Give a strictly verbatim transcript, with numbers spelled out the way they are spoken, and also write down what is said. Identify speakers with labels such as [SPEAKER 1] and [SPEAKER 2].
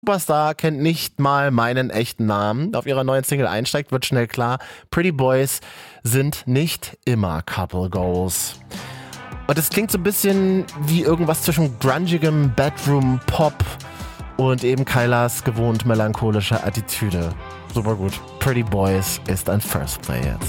[SPEAKER 1] Superstar kennt nicht mal meinen echten Namen. Auf ihrer neuen Single einsteigt, wird schnell klar, Pretty Boys sind nicht immer Couple Goals. Und es klingt so ein bisschen wie irgendwas zwischen grungigem Bedroom-Pop und eben Kailas gewohnt melancholischer Attitüde. Super gut. Pretty Boys ist ein First Play jetzt.